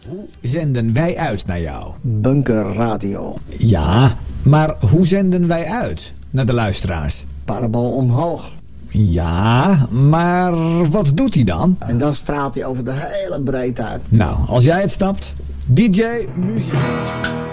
Hoe zenden wij uit naar jou? Bunker Radio. Ja, maar hoe zenden wij uit naar de luisteraars? Parabool omhoog. Ja, maar wat doet hij dan? En dan straalt hij over de hele breedte uit. Nou, als jij het snapt, DJ Muziek.